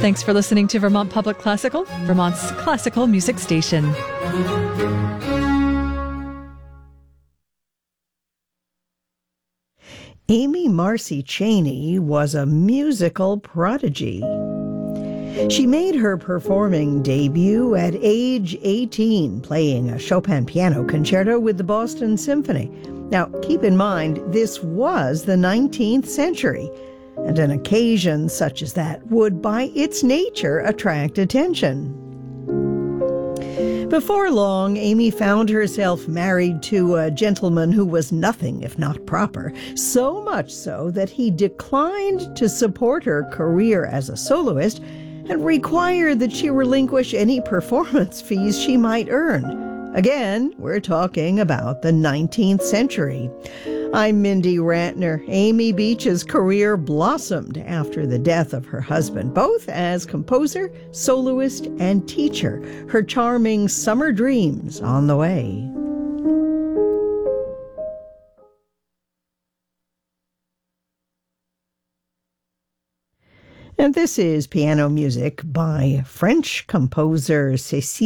Thanks for listening to Vermont Public Classical, Vermont's classical music station. Amy Marcy Cheney was a musical prodigy. She made her performing debut at age 18, playing a Chopin piano concerto with the Boston Symphony. Now, keep in mind, this was the 19th century, and an occasion such as that would, by its nature, attract attention. Before long, Amy found herself married to a gentleman who was nothing if not proper, so much so that he declined to support her career as a soloist and required that she relinquish any performance fees she might earn. Again, we're talking about the 19th century. I'm Mindy Rantner. Amy Beach's career blossomed after the death of her husband, both as composer, soloist, and teacher. Her charming Summer Dreams on the way. And this is piano music by French composer Cécile